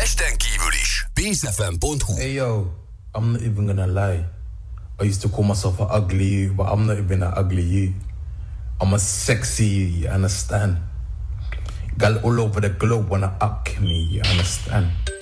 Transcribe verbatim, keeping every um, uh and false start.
Pesten kívül is. pészefem pont hu. Hey yo, I'm not even gonna lie. I used to call myself an ugly you, but I'm not even an ugly you. I'm a sexy you, you understand? Girl all over the globe wanna up me, you understand?